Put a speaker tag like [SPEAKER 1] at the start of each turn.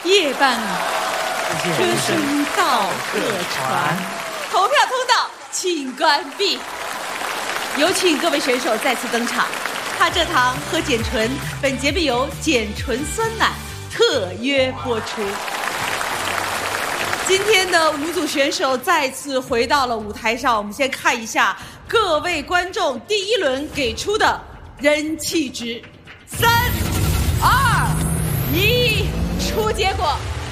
[SPEAKER 1] 夜半歌声到客船，投票通道请关闭。有请各位选手再次登场。怕蔗糖和碱醇，本节目由碱醇酸奶特约播出。今天的5组选手再次回到了舞台上，我们先看一下各位观众第一轮给出的人气值。3、2、1，出结果。